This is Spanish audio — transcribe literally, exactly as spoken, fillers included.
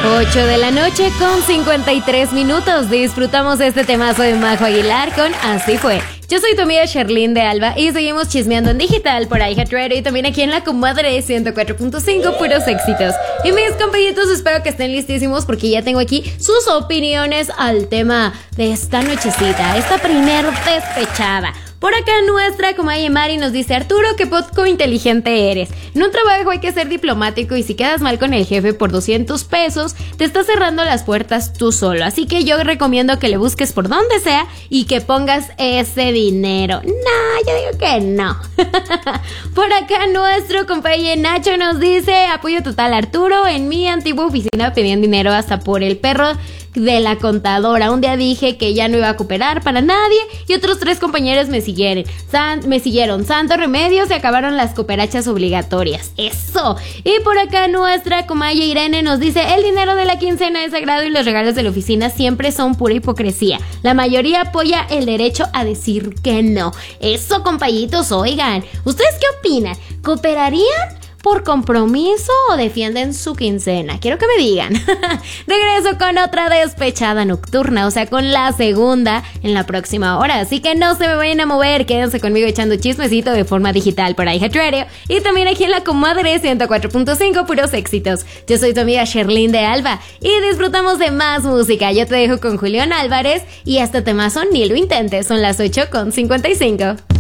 ocho de la noche con cincuenta y tres minutos. Disfrutamos este temazo de Majo Aguilar con Así Fue. Yo soy tu amiga Sherlyn de Alba y seguimos chismeando en digital por iHeartRadio y también aquí en La Comadre ciento cuatro punto cinco, puros éxitos. Y mis compañitos, espero que estén listísimos porque ya tengo aquí sus opiniones al tema de esta nochecita, esta primer despechada. Por acá nuestra comadre Mari nos dice: Arturo, qué poco inteligente eres. En un trabajo hay que ser diplomático y si quedas mal con el jefe por doscientos pesos, te está cerrando las puertas tú solo. Así que yo recomiendo que le busques por donde sea y que pongas ese dinero. No, yo digo que no. Por acá nuestro compañero Nacho nos dice: apoyo total, Arturo. En mi antigua oficina pedían dinero hasta por el perro de la contadora. Un día dije que ya no iba a cooperar para nadie y otros tres compañeros me siguieron. San, me siguieron. Santo remedio, se acabaron las cooperachas obligatorias. ¡Eso! Y por acá nuestra comadre Irene nos dice: el dinero de la quincena es sagrado y los regalos de la oficina siempre son pura hipocresía. La mayoría apoya el derecho a decir que no. Eso, compañitos, oigan, ¿ustedes qué opinan? ¿Cooperarían por compromiso o defienden su quincena? Quiero que me digan. Regreso con otra despechada nocturna, o sea, con la segunda en la próxima hora. Así que no se me vayan a mover, quédense conmigo echando chismecito de forma digital por iHeartRadio y también aquí en La Comadre ciento cuatro punto cinco, puros éxitos. Yo soy tu amiga Sherlyn de Alba y disfrutamos de más música. Yo te dejo con Julián Álvarez y este temazo ni lo intentes. Son las ocho con cincuenta y cinco.